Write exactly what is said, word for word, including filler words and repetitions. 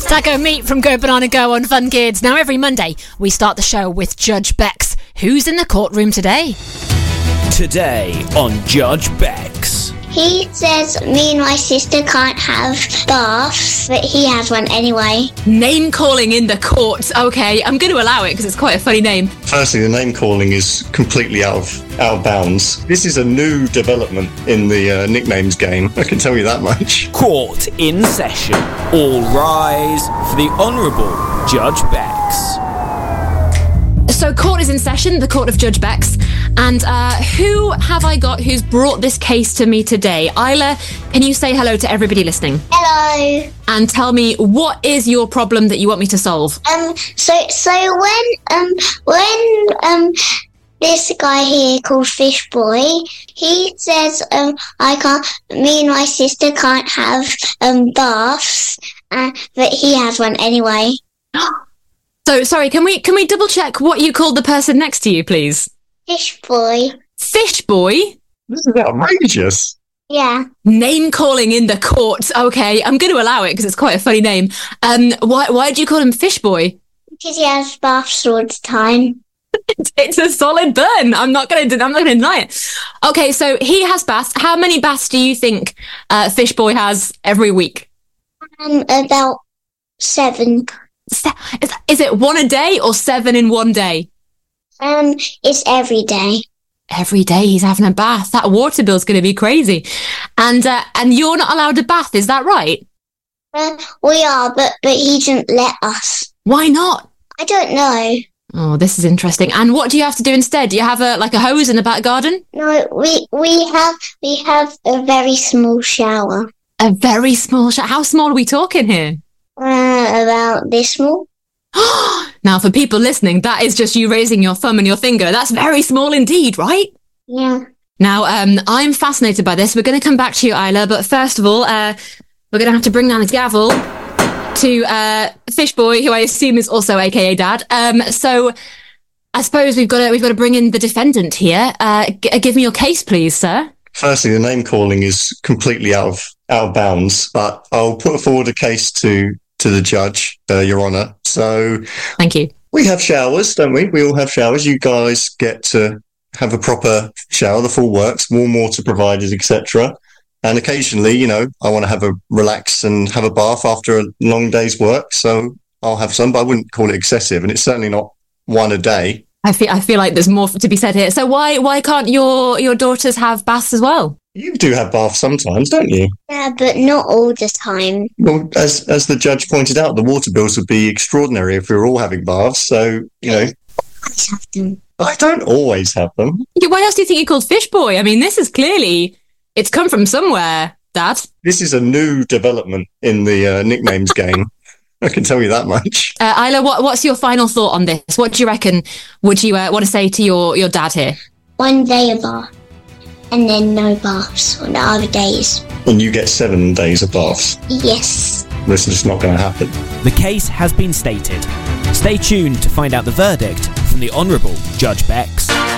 Taco Meat from Go Banana Go on Fun Kids. Now every Monday we start the show with Judge Bex. Who's in the courtroom today? Today on Judge Bex. He says me and my sister can't have baths, but he has one anyway. Name calling in the court. Okay, I'm going to allow it because it's quite a funny name. Firstly, the name calling is completely out of out of bounds. This is a new development in the uh, nicknames game. I can tell you that much. Court in session. All rise for the Honourable Judge Bex. So court is in session, the court of Judge Bex. And uh, who have I got who's brought this case to me today? Isla, can you say hello to everybody listening? Hello. And tell me, what is your problem that you want me to solve? Um. So so when um when um this guy here called Fish Boy, he says um I can't. Me and my sister can't have um baths, uh, but he has one anyway. So sorry, can we can we double check what you called the person next to you, please? Fish Boy. Fish Boy? This is outrageous. Yeah. Name calling in the court. Okay, I'm going to allow it because it's quite a funny name. Um, why why do you call him Fish Boy? Because he has baths all the time. It's a solid burn. I'm not going to I'm not going to deny it. Okay, so he has baths. How many baths do you think uh, Fish Boy has every week? Um, about seven. Se- is, is it one a day or seven in one day? Um, it's every day. Every day he's having a bath. That water bill's going to be crazy. And uh, and you're not allowed a bath, is that right? Uh, we are, but but he didn't let us. Why not? I don't know. Oh, this is interesting. And what do you have to do instead? Do you have a like a hose in the back garden? No, we we have we have a very small shower. A very small shower. How small are we talking here? Uh, about this small. Now, for people listening, that is just you raising your thumb and your finger. That's very small indeed, right? Yeah. Now, um, I'm fascinated by this. We're going to come back to you, Isla, but first of all, uh, we're going to have to bring down the gavel to uh, Fish Boy, who I assume is also A K A Dad. Um, so, I suppose we've got to we've got to bring in the defendant here. Uh, g- give me your case, please, sir. Firstly, the name calling is completely out of out of bounds, but I'll put forward a case to to the judge, uh, Your Honour. So, thank you. We have showers, don't we? We all have showers. You guys get to have a proper shower, the full works, warm water provided, et cetera. And occasionally, you know, I want to have a relax and have a bath after a long day's work, so I'll have some, but I wouldn't call it excessive, and it's certainly not one a day. I feel I feel like there's more to be said here. So why why can't your your daughters have baths as well? You do have baths sometimes, don't you? Yeah, but not all the time. Well, as as the judge pointed out, the water bills would be extraordinary if we were all having baths. So, you know, I just have them. I don't always have them. Why else do you think you called Fish Boy? I mean, this is clearly it's come from somewhere, Dad. This is a new development in the uh, nicknames game. I can tell you that much. Uh, Isla, what, what's your final thought on this? What do you reckon would you uh, want to say to your, your dad here? One day a bath, and then no baths on the other days. And you get seven days of baths. Yes. This is not going to happen. The case has been stated. Stay tuned to find out the verdict from the Honourable Judge Bex.